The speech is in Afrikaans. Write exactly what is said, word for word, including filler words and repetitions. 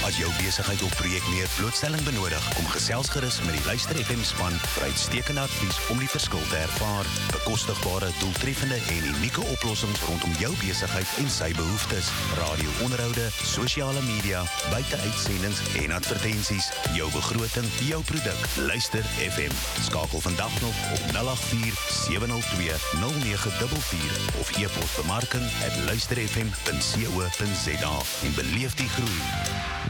As jou besigheid of projek meer blootstelling benodig, kom gesels gerus met die Luister F M span vir uitstekende advies om die verskil te ervaar. Bekostigbare, doeltreffende en unieke oplossings rondom jou besigheid en sy behoeftes. Radio-onderhoude, sosiale media, buite-uitsendings en advertensies. Jou begroting, jou produk. Luister F M. Skakel vandag nog op nul agt vier sewe nul twee nul nege vier vier of e-pos bemarking at luister f m punt co punt za en beleef die groei.